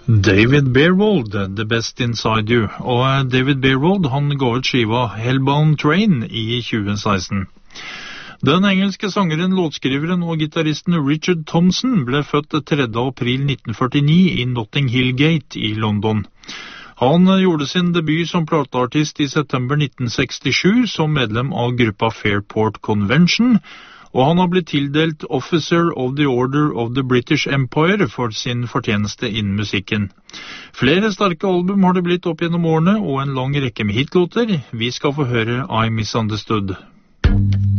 David Beerwold, The Best Inside You. Og David Beerwold, han ga ut skiva Hellbound Train i 2016. Den engelske sangeren, låtskriveren og gitaristen Richard Thompson ble født 3. april 1949 i Notting Hill Gate i London. Han gjorde sin debut som plateartist i september 1967 som medlem av gruppa Fairport Convention, og han har blitt tildelt Officer of the Order of the British Empire for sin fortjeneste innen musikken. Flere sterke album har det blitt opp gjennom årene, og en lang rekke med hitlåter. Vi skal få høre I Misunderstood.